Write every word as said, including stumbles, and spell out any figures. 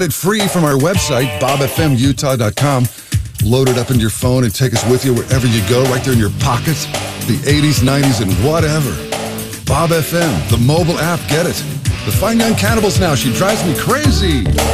it free from our website, bob f m utah dot com. Load it up into your phone and take us with you wherever you go, right there in your pockets. The eighties, nineties, and whatever. Bob F M, the mobile app, get it. The Fine Young Cannibals now, she drives me crazy.